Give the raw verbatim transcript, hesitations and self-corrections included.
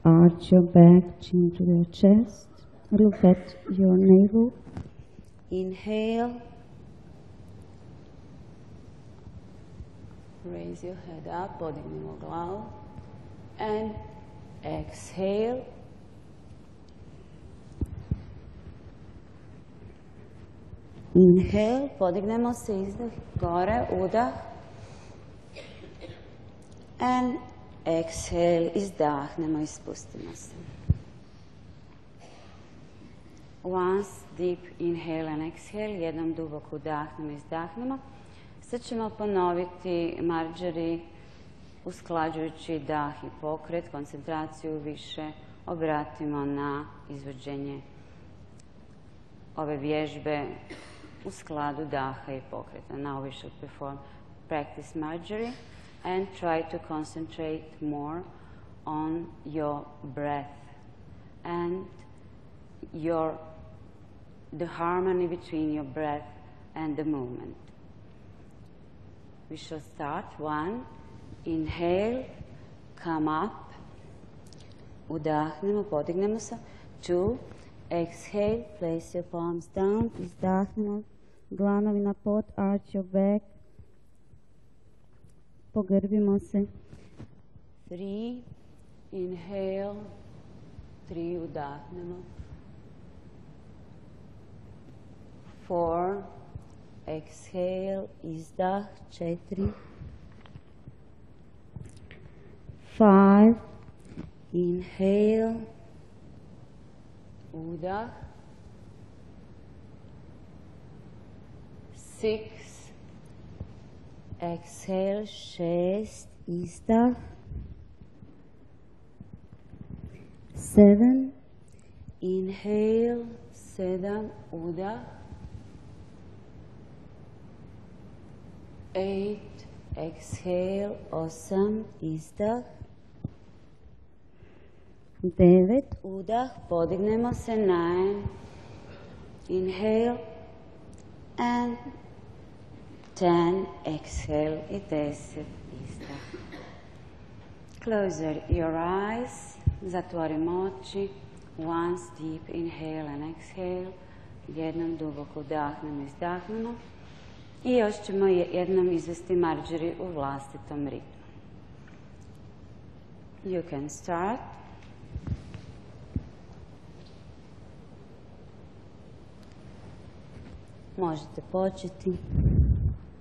arch your back, chin to your chest. Look at your navel. Inhale. Raise your head up, podignimo glavu. And exhale. Inhale, podignemo se, izdah, gore, udah. And exhale, izdahnemo i spustimo se. Once deep inhale and exhale, jednom duboko udahnemo i izdahnemo. Sad ćemo ponoviti Marjorie usklađujući dah i pokret, koncentraciju više obratimo na izvođenje ove vježbe u skladu daha i pokreta. Now we should perform practice Marjorie and try to concentrate more on your breath and your the harmony between your breath and the movement. We shall start. One, inhale, come up, udahnemo, podignemo se. Two, exhale, place your palms down, izdahnemo, dlanovi na pod, arch your back, pogrbimo se. Three, inhale, tri, udahnemo. Four, exhale, izdah, četiri. Five, inhale, udah. Six, exhale, šest, izdah. Seven, inhale, sedam, udah. Eight, exhale, osam, izdah. Devet, udah, podignemo se. Nine, inhale, and ten, exhale, i deset, izdah. Close your eyes, zatvorimo oči. Once deep inhale and exhale, jednom duboko udahnemo, izdahnemo. I još ćemo jednom izvesti Marjorie u vlastitom ritmu. You can start. Možete početi.